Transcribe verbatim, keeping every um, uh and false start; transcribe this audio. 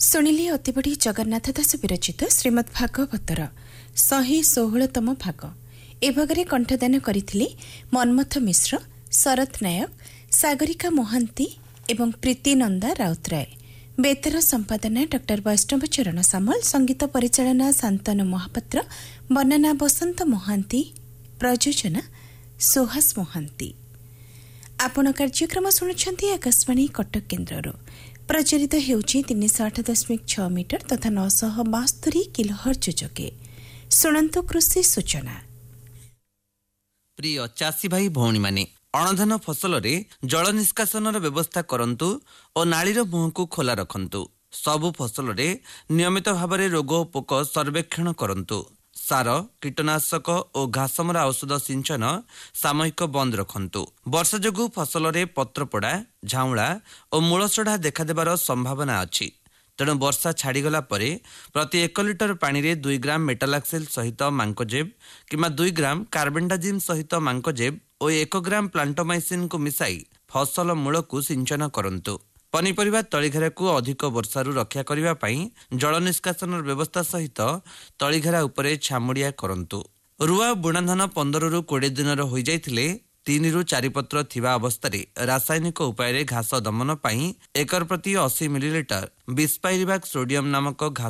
ଶୁଣିଲେ ଅତିବଡ଼ି ଜଗନ୍ନାଥ ଦାସ ବିରଚିତ ଶ୍ରୀମଦ୍ ଭାଗବତର ଶହେ ଷୋହଳତମ ଭାଗ। ଏ ଭାଗରେ କଣ୍ଠଦାନ କରିଥିଲେ ମନ୍ମଥ ମିଶ୍ର, ଶରତ ନାୟକ, ସାଗରିକା ମହାନ୍ତି ଏବଂ ପ୍ରୀତିନନ୍ଦା ରାଉତରାୟ। ବେତର ସମ୍ପାଦନା ଡକ୍ଟର ବୈଷ୍ଣବ ଚରଣ ସାମଲ, ସଙ୍ଗୀତ ପରିଚାଳନା ଶାନ୍ତନୁ ମହାପାତ୍ର, ବର୍ଣ୍ଣନା ବସନ୍ତ ମହାନ୍ତି, ପ୍ରଯୋଜନା ସୁହାସ ମହାନ୍ତି। ଆପଣ କାର୍ଯ୍ୟକ୍ରମ ଶୁଣୁଛନ୍ତି ଆକାଶବାଣୀ କଟକ କେନ୍ଦ୍ରରୁ। ପ୍ରଚାରିତ ହେଉଛି ତିନିଶହ ଆଠ ଦଶମିକ ଛଅ ମିଟର ତଥା ନଅଶହ ବାସ୍ତରି କିଲୋହର୍ଟ୍ଜ ଯୋଗେ। ଶୁଣନ୍ତୁ କୃଷି ସୂଚନା। ପ୍ରିୟ ଚାଷୀ ଭାଇ ଭଉଣୀମାନେ, ଅଣଧାନ ଫସଲରେ ଜଳ ନିଷ୍କାସନର ବ୍ୟବସ୍ଥା କରନ୍ତୁ ଓ ନାଳିର ମୁହଁକୁ ଖୋଲା ରଖନ୍ତୁ। ସବୁ ଫସଲରେ ନିୟମିତ ଭାବରେ ରୋଗ ଓ ପୋକ ସର୍ବେକ୍ଷଣ କରନ୍ତୁ। ସାର, କୀଟନାଶକ ଓ ଘାସମରା ଔଷଧ ସିଞ୍ଚନ ସାମୟିକ ବନ୍ଦ ରଖନ୍ତୁ। ବର୍ଷା ଯୋଗୁଁ ଫସଲରେ ପତ୍ରପୋଡ଼ା, ଝାଉଁଳା ଓ ମୂଳସଢ଼ା ଦେଖାଦେବାର ସମ୍ଭାବନା ଅଛି। ତେଣୁ ବର୍ଷା ଛାଡ଼ିଗଲା ପରେ ପ୍ରତି ଏକ ଲିଟର ପାଣିରେ ଦୁଇ ଗ୍ରାମ ମେଟାଲାକ୍ସିଲ୍ ସହିତ ମାଙ୍କୋଜେବ୍ କିମ୍ବା ଦୁଇ ଗ୍ରାମ କାର୍ବେଣ୍ଡାଜିମ୍ ସହିତ ମାଙ୍କୋଜେବ୍ ଓ ଏକ ଗ୍ରାମ ପ୍ଲାଣ୍ଟୋମାଇସିନ୍କୁ ମିଶାଇ ଫସଲ ମୂଳକୁ ସିଞ୍ଚନ କରନ୍ତୁ। ପନିପରିବା ତଳିଘେରାକୁ ଅଧିକ ବର୍ଷାରୁ ରକ୍ଷା କରିବା ପାଇଁ ଜଳ ନିଷ୍କାସନର ବ୍ୟବସ୍ଥା ସହିତ ତଳିଘେରା ଉପରେ ଛାମୁଡ଼ିଆ କରନ୍ତୁ। ରୁଆ ବୁଣା ଧାନ ପନ୍ଦରରୁ କୋଡ଼ିଏ ଦିନର ହୋଇଯାଇଥିଲେ ତିନିରୁ ଚାରିପତ୍ର ଥିବା ଅବସ୍ଥାରେ ରାସାୟନିକ ଉପାୟରେ ଘାସ ଦମନ ପାଇଁ ଏକର ପ୍ରତି ଅଶୀ ମିଲିଲିଟର ବିସ୍ପାଇରିଭାକ୍ ସୋଡିୟମ ନାମକ ଘାସ